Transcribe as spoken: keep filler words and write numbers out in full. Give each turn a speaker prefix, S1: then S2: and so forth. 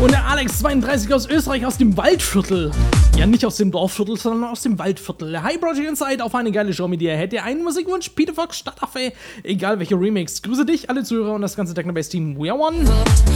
S1: Und der Alex zweiunddreißig aus Österreich, aus dem Waldviertel. Ja, nicht aus dem Dorfviertel, sondern aus dem Waldviertel. Hi Project Insight, auf eine geile Show mit dir. Hätte ihr einen Musikwunsch? Peter Fox, Stadtaffe, egal welcher Remix. Grüße dich, alle Zuhörer und das ganze Technobase-Team. We are one.